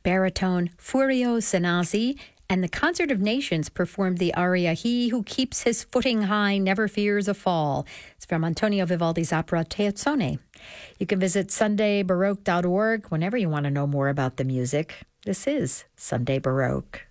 baritone Furio Sanasi, and the Concert of Nations performed the aria He Who Keeps His Footing High Never Fears a Fall. It's from Antonio Vivaldi's opera Teozzone. You can visit sundaybaroque.org whenever you want to know more about the music. This is Sunday Baroque.